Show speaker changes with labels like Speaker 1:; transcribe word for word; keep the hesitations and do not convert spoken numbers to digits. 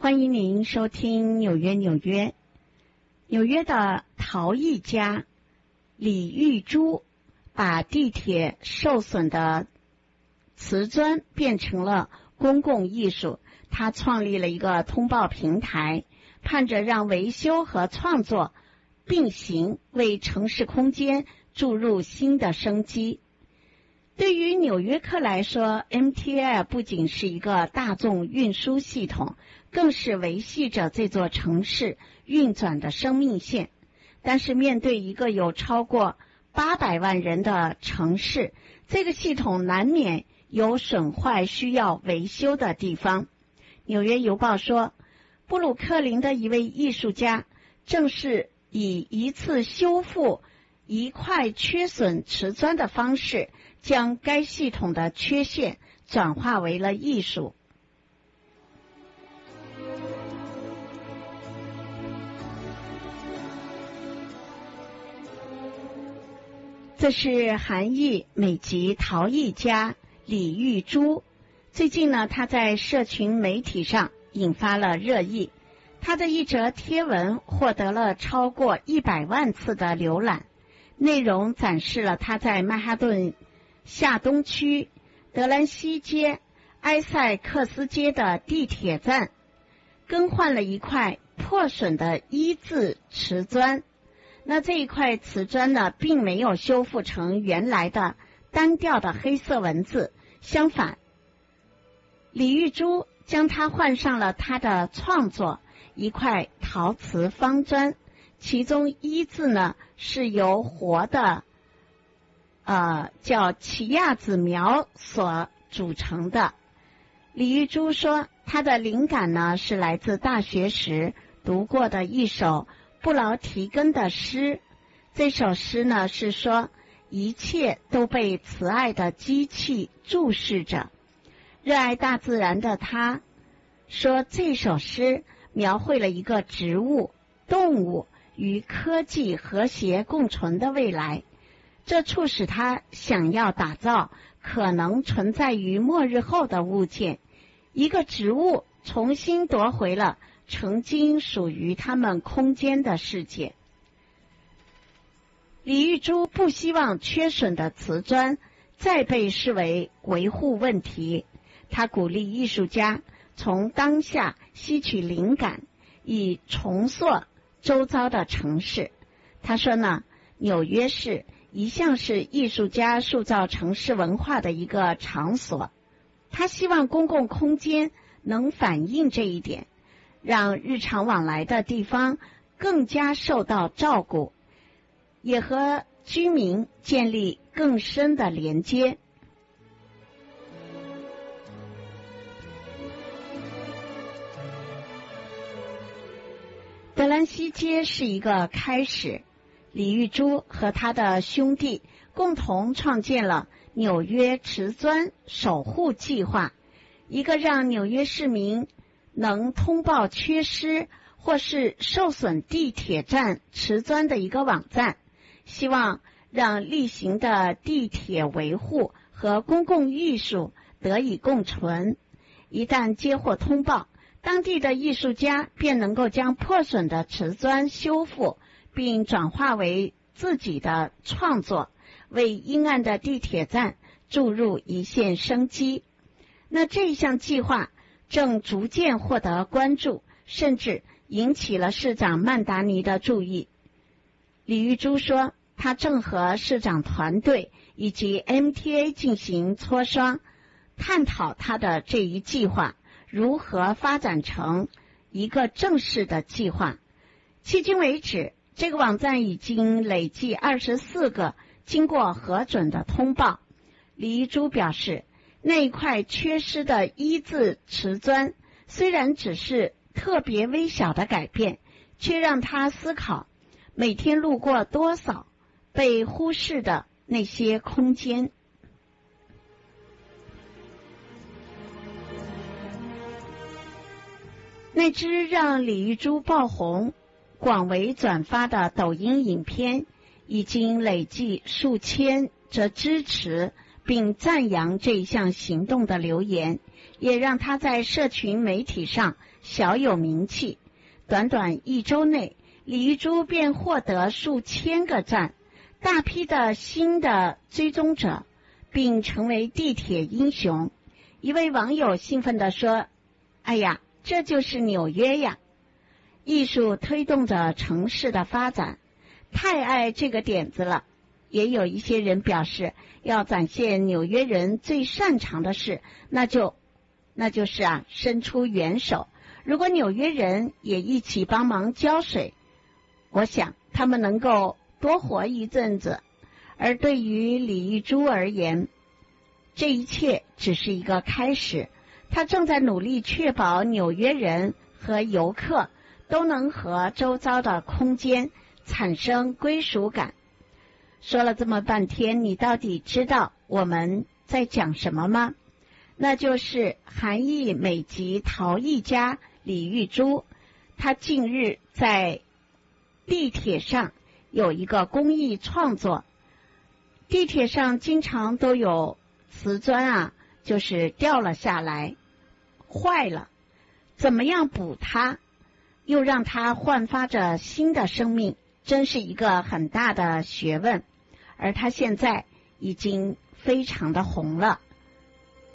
Speaker 1: 欢迎您收听纽约纽约。纽约的陶艺家李玉珠把地铁受损的瓷砖变成了公共艺术，他创立了一个通报平台，盼着让维修和创作并行，为城市空间注入新的生机。对于纽约客来说， M T L 不仅是一个大众运输系统，更是维系着这座城市运转的生命线。但是面对一个有超过八百万人的城市，这个系统难免有损坏需要维修的地方。纽约邮报说，布鲁克林的一位艺术家正是以一次修复一块缺损瓷砖的方式，将该系统的缺陷转化为了艺术。这是韩裔美籍陶艺家李玉珠。最近呢，他在社群媒体上引发了热议，他的一则贴文获得了超过一百万次的浏览，内容展示了他在曼哈顿下东区德兰西街埃塞克斯街的地铁站更换了一块破损的一字瓷砖。那这一块瓷砖呢，并没有修复成原来的单调的黑色文字，相反，李玉珠将它换上了他的创作，一块陶瓷方砖，其中一字呢是由活的呃叫奇亚籽苗所组成的。李玉珠说，他的灵感呢是来自大学时读过的一首布劳提根的诗。这首诗呢是说，一切都被慈爱的机器注视着。热爱大自然的他说，这首诗描绘了一个植物、动物与科技和谐共存的未来，这促使他想要打造可能存在于末日后的物件。一个植物重新夺回了曾经属于他们空间的世界。李玉珠不希望缺损的瓷砖再被视为维护问题，他鼓励艺术家从当下吸取灵感，以重塑周遭的城市。他说呢，纽约市一向是艺术家塑造城市文化的一个场所，他希望公共空间能反映这一点，让日常往来的地方更加受到照顾，也和居民建立更深的连接。德兰西街是一个开始，李玉珠和他的兄弟共同创建了纽约瓷砖守护计划，一个让纽约市民能通报缺失或是受损地铁站瓷砖的一个网站，希望让例行的地铁维护和公共艺术得以共存。一旦接获通报，当地的艺术家便能够将破损的瓷砖修复，并转化为自己的创作，为阴暗的地铁站注入一线生机。那这一项计划正逐渐获得关注，甚至引起了市长曼达尼的注意。李玉珠说，他正和市长团队以及 M T A 进行磋商，探讨他的这一计划如何发展成一个正式的计划。迄今为止，这个网站已经累计二十四个经过核准的通报。李玉珠表示，那一块缺失的一字瓷砖虽然只是特别微小的改变，却让他思考每天路过多少被忽视的那些空间。那支让李玉珠爆红、广为转发的抖音影片，已经累计数千则支持并赞扬这一项行动的留言， 也让他在社群媒体上小有名气。短短一周内，李玉珠便获得数千个赞，大批的新的追踪者，并成为地铁英雄。一位网友兴奋地说：哎呀，这就是纽约呀！艺术推动着城市的发展，太爱这个点子了。也有一些人表示，要展现纽约人最擅长的事，那就那就是啊，伸出援手。如果纽约人也一起帮忙浇水，我想他们能够多活一阵子。而对于李玉珠而言，这一切只是一个开始，他正在努力确保纽约人和游客都能和周遭的空间产生归属感。说了这么半天，你到底知道我们在讲什么吗？那就是韩裔美籍陶艺家李玉珠，他近日在地铁上有一个公益创作。地铁上经常都有瓷砖啊，就是掉了下来，坏了，怎么样补它，又让它焕发着新的生命，真是一个很大的学问。而它现在已经非常的红了。